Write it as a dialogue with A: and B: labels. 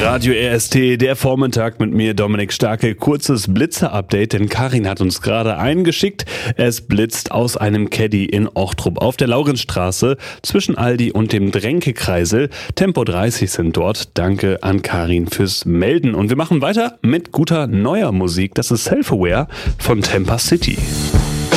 A: Radio RST, der Vormittag mit mir, Dominik Starke. Kurzes Blitzer-Update, denn Karin hat uns gerade eingeschickt. Es blitzt aus einem Caddy in Ochtrup auf der Laurenzstraße zwischen Aldi und dem Dränke-Kreisel. Tempo 30 sind dort. Danke an Karin fürs Melden. Und wir machen weiter mit guter neuer Musik. Das ist Self-Aware von Tampa City.